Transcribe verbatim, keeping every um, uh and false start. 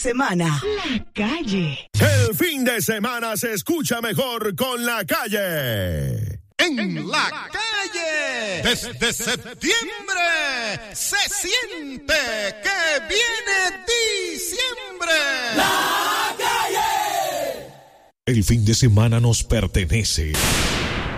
semana, La Calle. El fin de semana se escucha mejor con La Calle. En, en La, la calle, desde, desde septiembre, se siente que viene diciembre. La Calle. El fin de semana nos pertenece.